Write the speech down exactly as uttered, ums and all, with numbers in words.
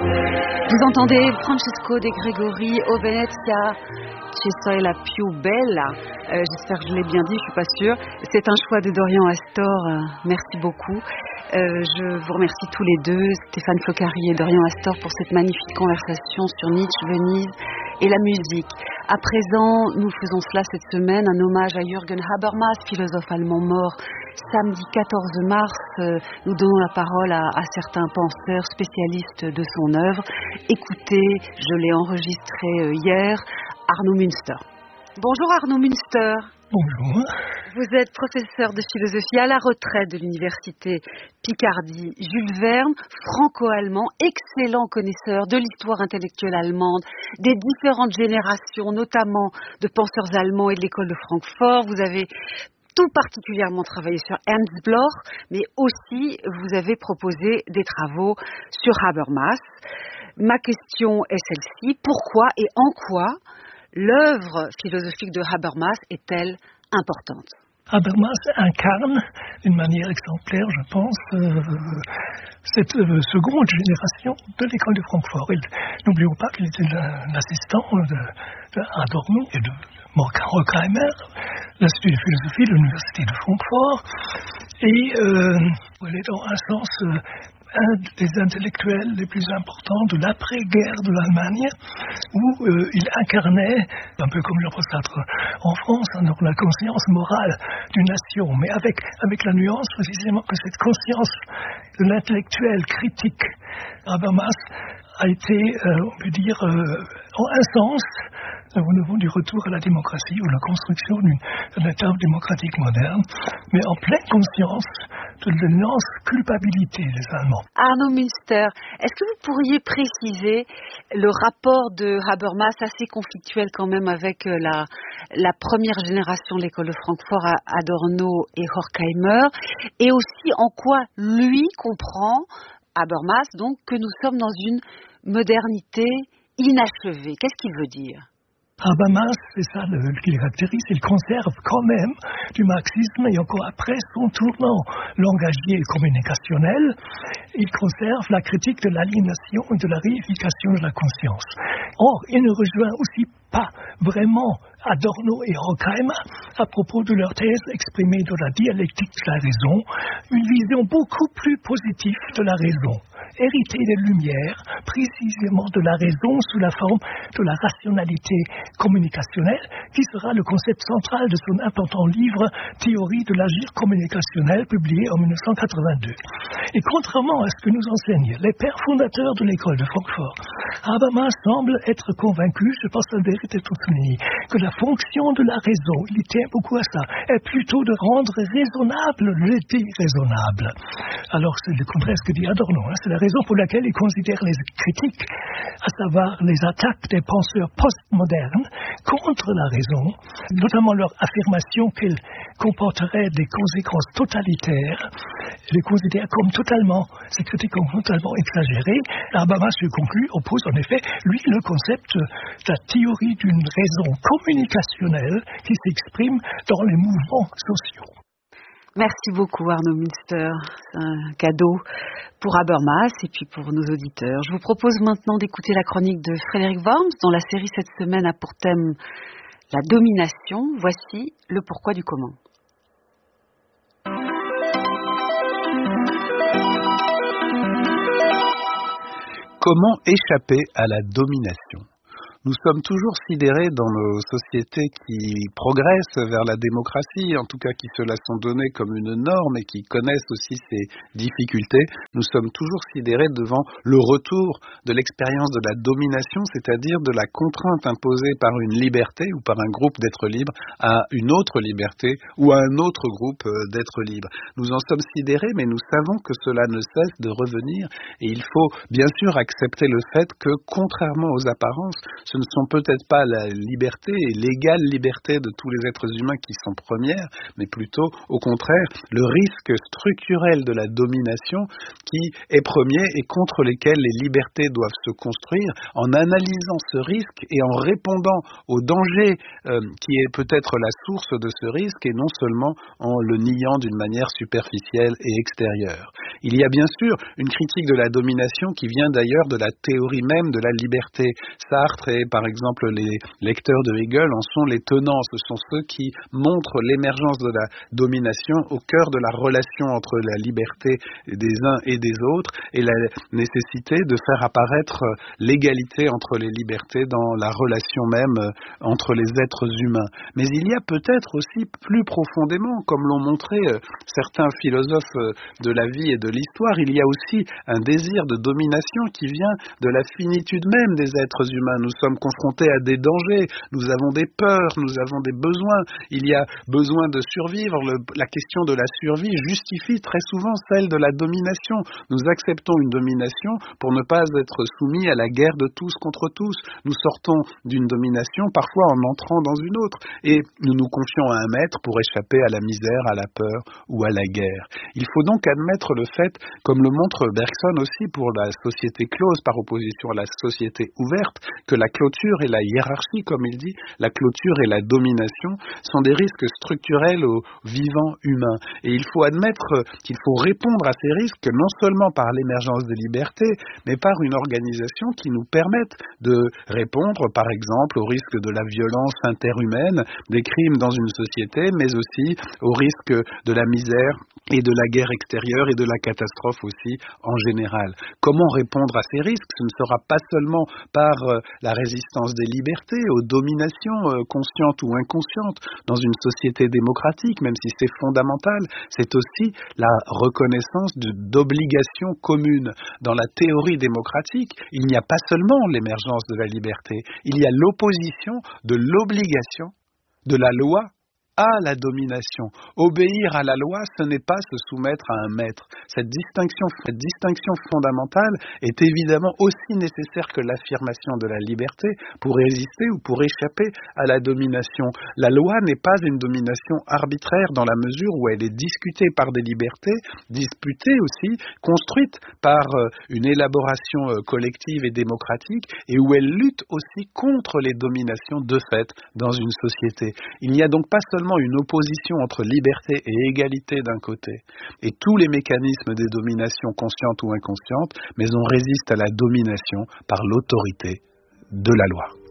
Vous entendez Francesco De Gregori, O Venezia ci sono la più bella. Euh, j'espère que je l'ai bien dit, je suis pas sûre. C'est un choix de Dorian Astor. Euh, merci beaucoup. Euh, je vous remercie tous les deux, Stéphane Floccari et Dorian Astor, pour cette magnifique conversation sur Nietzsche, Venise et la musique. À présent, nous faisons cela cette semaine, un hommage à Jürgen Habermas, philosophe allemand mort samedi quatorze mars. Euh, nous donnons la parole à, à certains penseurs spécialistes de son œuvre. Écoutez, je l'ai enregistré euh, hier, Arno Münster. Bonjour Arno Münster. Bonjour. Vous êtes professeur de philosophie à la retraite de l'université Picardie Jules Verne, franco-allemand, excellent connaisseur de l'histoire intellectuelle allemande, des différentes générations, notamment de penseurs allemands et de l'école de Francfort. Vous avez tout particulièrement travaillé sur Ernst Bloch, mais aussi vous avez proposé des travaux sur Habermas. Ma question est celle-ci: pourquoi et en quoi l'œuvre philosophique de Habermas est-elle importante? Habermas incarne d'une manière exemplaire, je pense, euh, cette euh, seconde génération de l'école de Francfort. Et n'oublions pas qu'il était l'assistant de, de Adorno et de Horkheimer, l'Institut de philosophie de l'Université de Francfort. Et euh, elle est dans un sens euh, un des intellectuels les plus importants de l'après-guerre de l'Allemagne, où euh, il incarnait, un peu comme Jean-Paul Sartre en France, hein, donc la conscience morale d'une nation, mais avec, avec la nuance précisément que cette conscience de l'intellectuel critique, Habermas a été, euh, on peut dire, euh, en un sens, au niveau du retour à la démocratie ou la construction d'un État démocratique moderne, mais en pleine conscience de l'immense culpabilité des Allemands. Arno Münster, est-ce que vous pourriez préciser le rapport de Habermas, assez conflictuel quand même, avec la, la première génération de l'école de Francfort, Adorno et Horkheimer, et aussi en quoi lui comprend, Habermas, donc, que nous sommes dans une modernité inachevée? Qu'est-ce qu'il veut dire? Habermas, c'est ça le, le, qui le caractérise, il conserve quand même du marxisme, et encore après son tournant langagier et communicationnel, il conserve la critique de l'aliénation et de la réification de la conscience. Or, il ne rejoint aussi pas vraiment Adorno et Horkheimer à propos de leur thèse exprimée dans la dialectique de la raison, une vision beaucoup plus positive de la raison, héritée des Lumières, précisément de la raison sous la forme de la rationalité communicationnelle, qui sera le concept central de son important livre Théorie de l'agir communicationnel, publié en dix-neuf cent quatre-vingt-deux. Et contrairement à ce que nous enseignent les pères fondateurs de l'école de Francfort, Habermas semble être convaincu, je pense à la vérité toute unie, que la fonction de la raison, il y tient beaucoup à ça, est plutôt de rendre raisonnable le déraisonnable. Alors c'est le contraire de ce que dit Adorno, hein, c'est la raison pour laquelle il considère les critiques, à savoir les attaques des penseurs postmodernes contre la raison, notamment leur affirmation qu'elle comporterait des conséquences totalitaires, les considère comme totalement, ces critiques comme totalement exagérées. Habermas se conclut, oppose en effet, lui, le concept de la théorie d'une raison communicationnelle qui s'exprime dans les mouvements sociaux. Merci beaucoup Arno Münster, c'est un cadeau pour Habermas et puis pour nos auditeurs. Je vous propose maintenant d'écouter la chronique de Frédéric Worms, dont la série cette semaine a pour thème la domination. Voici le pourquoi du comment. Comment échapper à la domination ? Nous sommes toujours sidérés dans nos sociétés qui progressent vers la démocratie, en tout cas qui se la sont données comme une norme et qui connaissent aussi ses difficultés. Nous sommes toujours sidérés devant le retour de l'expérience de la domination, c'est-à-dire de la contrainte imposée par une liberté ou par un groupe d'êtres libres à une autre liberté ou à un autre groupe d'êtres libres. Nous en sommes sidérés, mais nous savons que cela ne cesse de revenir et il faut bien sûr accepter le fait que, contrairement aux apparences, ce ne sont peut-être pas la liberté et l'égale liberté de tous les êtres humains qui sont premières, mais plutôt, au contraire, le risque structurel de la domination qui est premier et contre lesquels les libertés doivent se construire en analysant ce risque et en répondant au danger euh, qui est peut-être la source de ce risque et non seulement en le niant d'une manière superficielle et extérieure. Il y a bien sûr une critique de la domination qui vient d'ailleurs de la théorie même de la liberté. Sartre et par exemple les lecteurs de Hegel en sont les tenants. Ce sont ceux qui montrent l'émergence de la domination au cœur de la relation entre la liberté des uns et des autres et la nécessité de faire apparaître l'égalité entre les libertés dans la relation même entre les êtres humains. Mais il y a peut-être aussi plus profondément, comme l'ont montré certains philosophes de la vie et de l'histoire, il y a aussi un désir de domination qui vient de la finitude même des êtres humains. Nous sommes confrontés à des dangers, nous avons des peurs, nous avons des besoins, il y a besoin de survivre. Le, la question de la survie justifie très souvent celle de la domination. Nous acceptons une domination pour ne pas être soumis à la guerre de tous contre tous. Nous sortons d'une domination parfois en entrant dans une autre et nous nous confions à un maître pour échapper à la misère, à la peur ou à la guerre. Il faut donc admettre le fait, comme le montre Bergson aussi pour la société close par opposition à la société ouverte, que la clôture et la hiérarchie, comme il dit, la clôture et la domination sont des risques structurels au vivant humain. Et il faut admettre qu'il faut répondre à ces risques non seulement par l'émergence des libertés, mais par une organisation qui nous permette de répondre, par exemple, au risque de la violence interhumaine, des crimes dans une société, mais aussi au risque de la misère et de la guerre extérieure et de la catastrophe aussi en général. Comment répondre à ces risques? Ce ne sera pas seulement par euh, la résistance des libertés aux dominations euh, conscientes ou inconscientes dans une société démocratique, même si c'est fondamental, c'est aussi la reconnaissance d'obligations communes. Dans la théorie démocratique, il n'y a pas seulement l'émergence de la liberté, il y a l'opposition de l'obligation de la loi à la domination. Obéir à la loi, ce n'est pas se soumettre à un maître. Cette distinction, cette distinction fondamentale est évidemment aussi nécessaire que l'affirmation de la liberté pour résister ou pour échapper à la domination. La loi n'est pas une domination arbitraire dans la mesure où elle est discutée par des libertés, disputée aussi, construite par une élaboration collective et démocratique et où elle lutte aussi contre les dominations de fait dans une société. Il n'y a donc pas seulement une opposition entre liberté et égalité d'un côté et tous les mécanismes des dominations conscientes ou inconscientes, mais on résiste à la domination par l'autorité de la loi.